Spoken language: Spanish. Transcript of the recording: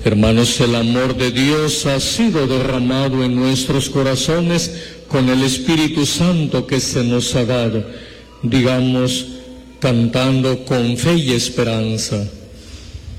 Hermanos, el amor de Dios ha sido derramado en nuestros corazones con el Espíritu Santo que se nos ha dado. Digamos, cantando con fe y esperanza.